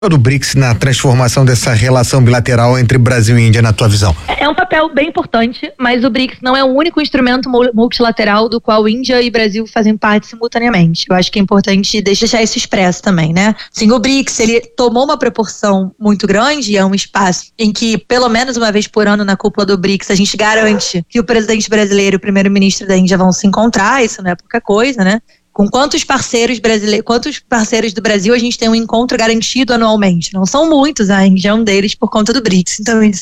do BRICS na transformação dessa relação bilateral entre Brasil e Índia, na tua visão? É um papel bem importante, mas o BRICS não é o único instrumento multilateral do qual Índia e Brasil fazem parte simultaneamente. Eu acho que é importante deixar isso expresso também, né? Sim, o BRICS, ele tomou uma proporção muito grande, é um espaço em que, pelo menos uma vez por ano na cúpula do BRICS, a gente garante que o presidente brasileiro e o primeiro-ministro da Índia vão se encontrar, isso não é pouca coisa, né? Com quantos parceiros do Brasil a gente tem um encontro garantido anualmente? Não são muitos, a Índia é um deles por conta do BRICS.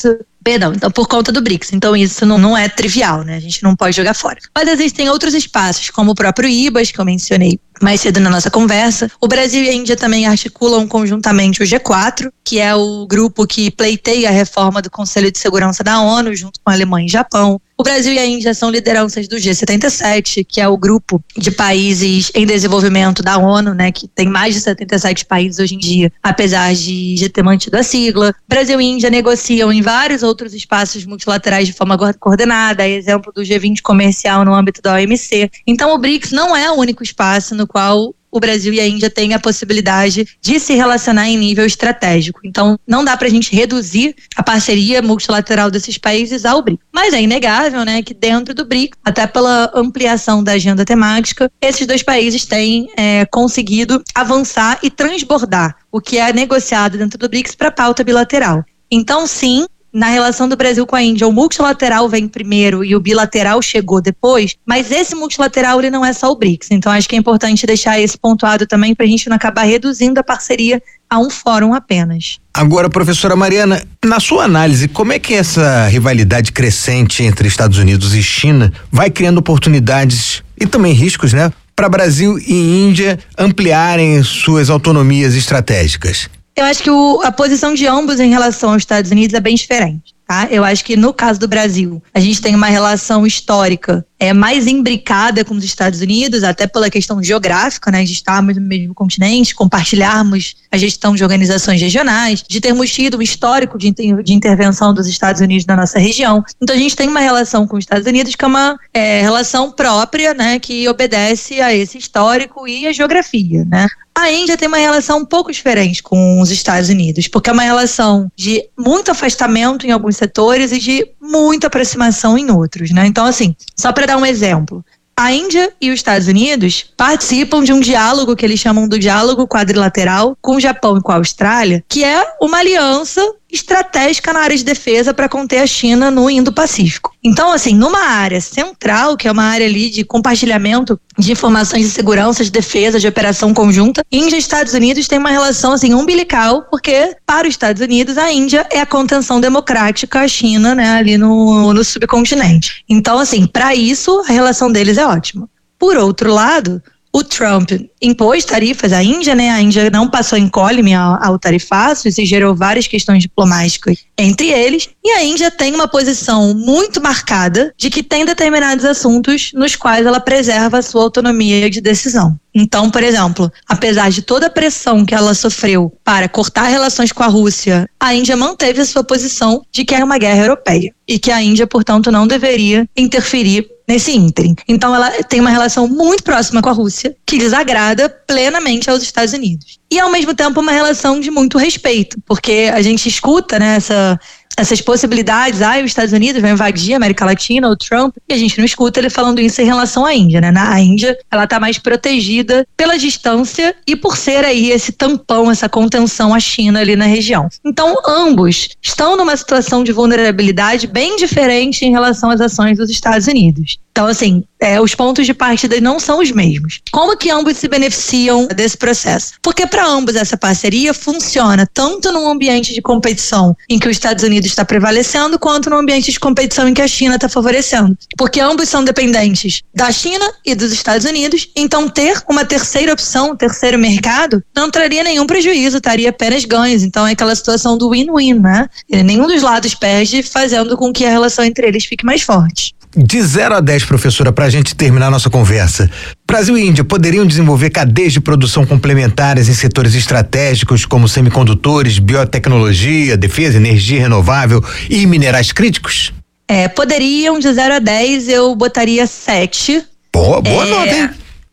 Então por conta do BRICS. Então isso não é trivial, né? A gente não pode jogar fora. Mas existem outros espaços, como o próprio IBAS, que eu mencionei mais cedo na nossa conversa. O Brasil e a Índia também articulam conjuntamente o G4, que é o grupo que pleiteia a reforma do Conselho de Segurança da ONU, junto com a Alemanha e Japão. O Brasil e a Índia são lideranças do G77, que é o grupo de países em desenvolvimento da ONU, né, que tem mais de 77 países hoje em dia, apesar de ter mantido a sigla. Brasil e Índia negociam em vários outros espaços multilaterais de forma coordenada, exemplo do G20 comercial no âmbito da OMC. Então o BRICS não é o único espaço no qual o Brasil e a Índia têm a possibilidade de se relacionar em nível estratégico. Então, não dá para a gente reduzir a parceria multilateral desses países ao BRICS. Mas é inegável, né, que dentro do BRICS, até pela ampliação da agenda temática, esses dois países têm conseguido avançar e transbordar o que é negociado dentro do BRICS para a pauta bilateral. Então, sim, na relação do Brasil com a Índia, o multilateral vem primeiro e o bilateral chegou depois, mas esse multilateral ele não é só o BRICS. Então acho que é importante deixar esse pontuado também para a gente não acabar reduzindo a parceria a um fórum apenas. Agora, professora Mariana, na sua análise, como é que essa rivalidade crescente entre Estados Unidos e China vai criando oportunidades e também riscos, né, para Brasil e Índia ampliarem suas autonomias estratégicas? Eu acho que a posição de ambos em relação aos Estados Unidos é bem diferente, tá? Eu acho que no caso do Brasil, a gente tem uma relação histórica mais imbricada com os Estados Unidos, até pela questão geográfica, né? De estarmos no mesmo continente, compartilharmos a gestão de organizações regionais, de termos tido um histórico de intervenção dos Estados Unidos na nossa região. Então a gente tem uma relação com os Estados Unidos que é uma relação própria, né? Que obedece a esse histórico e a geografia, né? A Índia tem uma relação um pouco diferente com os Estados Unidos, porque é uma relação de muito afastamento em alguns setores e de muita aproximação em outros, né? Então, assim, só para dar um exemplo, a Índia e os Estados Unidos participam de um diálogo que eles chamam do diálogo quadrilateral com o Japão e com a Austrália, que é uma aliança estratégica na área de defesa para conter a China no Indo-Pacífico. Então, assim, numa área central, que é uma área ali de compartilhamento de informações de segurança, de defesa, de operação conjunta, Índia e Estados Unidos têm uma relação, assim, umbilical, porque para os Estados Unidos a Índia é a contenção democrática à China, né, ali no subcontinente. Então, assim, para isso a relação deles é ótima. Por outro lado, o Trump impôs tarifas à Índia, né? A Índia não passou incólume ao tarifaço, isso gerou várias questões diplomáticas entre eles, e a Índia tem uma posição muito marcada de que tem determinados assuntos nos quais ela preserva a sua autonomia de decisão. Então, por exemplo, apesar de toda a pressão que ela sofreu para cortar relações com a Rússia, a Índia manteve a sua posição de que era uma guerra europeia e que a Índia, portanto, não deveria interferir nesse ínterim. Então ela tem uma relação muito próxima com a Rússia, que desagrada plenamente aos Estados Unidos. E ao mesmo tempo uma relação de muito respeito, porque a gente escuta, né, essas possibilidades, os Estados Unidos vai invadir a América Latina, o Trump, e a gente não escuta ele falando isso em relação à Índia, né? A Índia, ela tá mais protegida pela distância e por ser aí esse tampão, essa contenção à China ali na região. Então, ambos estão numa situação de vulnerabilidade bem diferente em relação às ações dos Estados Unidos. Então, assim, os pontos de partida não são os mesmos. Como que ambos se beneficiam desse processo? Porque para ambos essa parceria funciona tanto num ambiente de competição em que os Estados Unidos está prevalecendo, quanto num ambiente de competição em que a China está favorecendo. Porque ambos são dependentes da China e dos Estados Unidos, então ter uma terceira opção, um terceiro mercado, não traria nenhum prejuízo, traria apenas ganhos. Então é aquela situação do win-win, né? Nenhum dos lados perde, fazendo com que a relação entre eles fique mais forte. De 0 a 10, professora, para a gente terminar a nossa conversa, Brasil e Índia poderiam desenvolver cadeias de produção complementares em setores estratégicos como semicondutores, biotecnologia, defesa, energia renovável e minerais críticos? Poderiam, de 0 a 10 eu botaria 7. Boa nota, hein?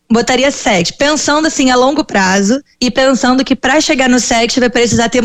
Botaria sexo, pensando assim a longo prazo e pensando que para chegar no sexo vai precisar ter